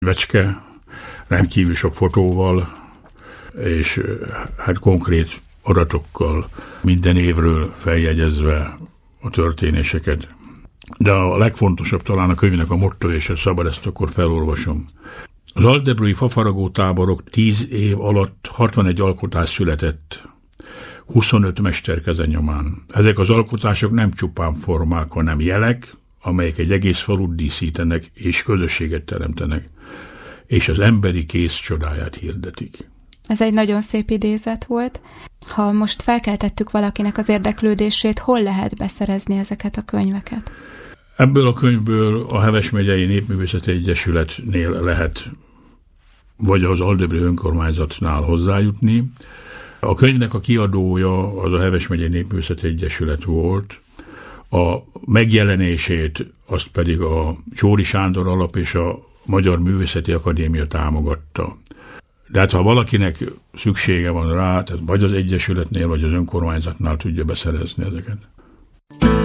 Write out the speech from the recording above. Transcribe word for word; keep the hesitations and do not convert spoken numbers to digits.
könyvecske, rendkívül sok fotóval, és hát konkrét adatokkal, minden évről feljegyezve a történéseket. De a legfontosabb talán a könyvnek a motto, és ha szabad, ezt akkor felolvasom. Az aldebrui fafaragó táborok tíz év alatt hatvanegy alkotás született, huszonöt mesterkeze nyomán. Ezek az alkotások nem csupán formák, hanem jelek, amelyek egy egész falut díszítenek és közösséget teremtenek, és az emberi kéz csodáját hirdetik. Ez egy nagyon szép idézet volt. Ha most felkeltettük valakinek az érdeklődését, hol lehet beszerezni ezeket a könyveket? Ebből a könyvből a Heves megyei Népművészeti Egyesületnél lehet, vagy az Aldebrui önkormányzatnál hozzájutni. A könyvnek a kiadója az a Heves megyei Népművészeti Egyesület volt, a megjelenését azt pedig a Csóri Sándor Alap és a Magyar Művészeti Akadémia támogatta. De hát ha valakinek szüksége van rá, tehát vagy az Egyesületnél, vagy az önkormányzatnál tudja beszerezni ezeket.